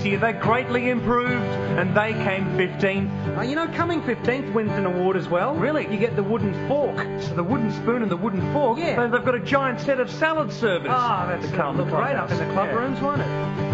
year. They greatly improved and they came 15th. You know, coming 15th wins an award as well. Really? You get the wooden fork. So the wooden spoon and the wooden fork? Yeah. They've got a giant set of salad servers. That's to come look great up in the club rooms, won't it?